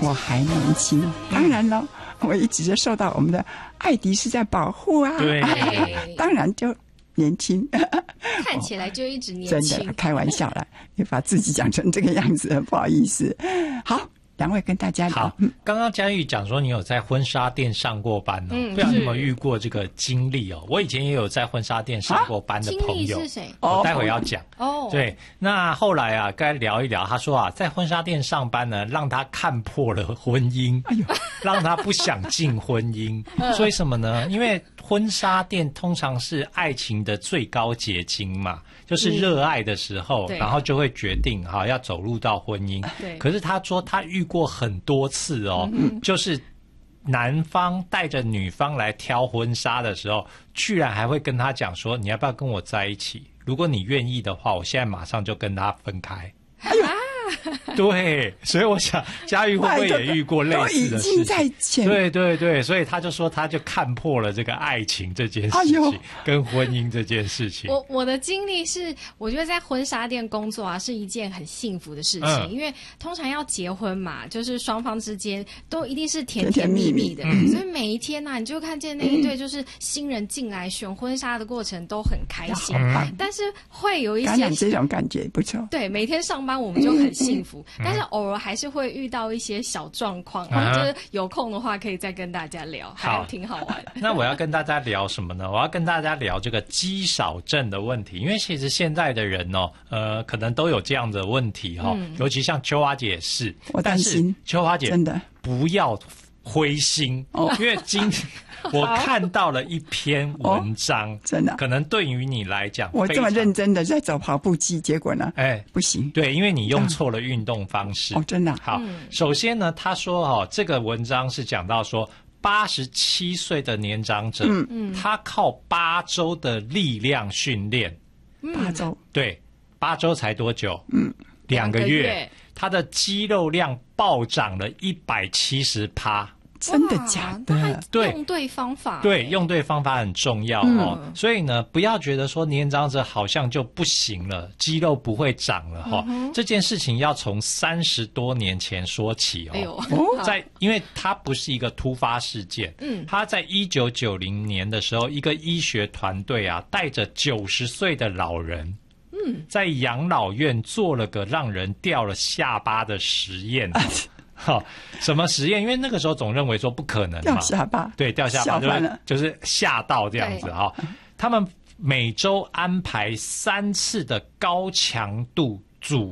我还年轻。当然了，我一直就受到我们的艾迪是在保护啊。 对， 当然就年轻， 看起来就一直年轻。 真的开玩笑啦，你把自己讲成这个样子，不好意思。好。两位跟大家聊。 好，刚刚佳玉讲说你有在婚纱店上过班哦，不知道你有没有遇过这个经历哦？我以前也有在婚纱店上过班的朋友， 经历是谁？ 我待会要讲。 哦， 对，那后来啊，该聊一聊。他说啊，在婚纱店上班呢，让他看破了婚姻，让他不想进婚姻。所以什么呢？因为婚纱店通常是爱情的最高结晶嘛。就是热爱的时候，然后就会决定要走入到婚姻。 对， 可是他说他遇过很多次哦，就是男方带着女方来挑婚纱的时候，居然还会跟他讲说：“你要不要跟我在一起？如果你愿意的话，我现在马上就跟他分开。”哎呦！对，所以我想佳玉会不会也遇过类似的事情？ 在前对对对，所以他就说他就看破了这个爱情这件事情，跟婚姻这件事情。 我的经历是，我觉得在婚纱店工作啊是一件很幸福的事情，因为通常要结婚嘛，就是双方之间都一定是甜甜蜜蜜的，所以每一天呢，你就看见那一对就是新人进来选婚纱的过程都很开心，但是会有一些这种感觉不错。 对，每天上班我们就很幸福，但是偶尔还是会遇到一些小状况，就是有空的话可以再跟大家聊，还挺好玩的。 那我要跟大家聊什么呢？我要跟大家聊这个肌少症的问题，因为其实现在的人哦，可能都有这样的问题哈，尤其像秋华姐也是， 我担心秋华姐真的不要灰心因为今天我看到了一篇文章， 真的， 可能对于你来讲， 我这么认真的在走跑步机，结果呢，不行。 对，因为你用错了运动方式。 真的。 好，首先呢，他说这个文章是讲到说，87岁的年长者，他靠8周的力量训练 ，8周， 对，8周才多久？2个月，他的肌肉量暴涨了170%。 真的假的？ 对，用对方法， 对，用对方法很重要哦。所以呢，不要觉得说年长者好像就不行了，肌肉不会长了这件事情要从30多年前说起因为它不是一个突发事件，他在1990年的时候，一个医学团队啊，带着90岁的老人。在养老院做了个让人掉了下巴的实验。什么实验？因为那个时候总认为说不可能嘛， 掉下巴， 对，掉下巴就是吓到这样子他们每周安排3次的高强度主